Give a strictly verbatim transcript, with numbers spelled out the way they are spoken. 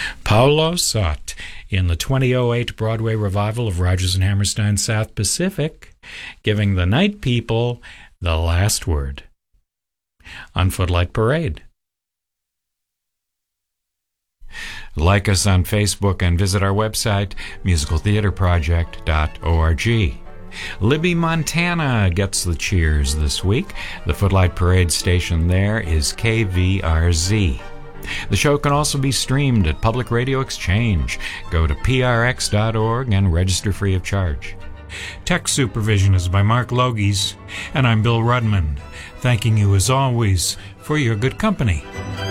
Paulo Sot in the twenty oh eight Broadway revival of Rodgers and Hammerstein's South Pacific, giving the night people the last word on Footlight Parade. Like us on Facebook and visit our website, musical theater project dot org. Libby, Montana gets the cheers this week. The Footlight Parade station there is K V R Z. The show can also be streamed at Public Radio Exchange. Go to P R X dot org and register free of charge. Tech supervision is by Mark Logies, and I'm Bill Rudman, thanking you as always for your good company.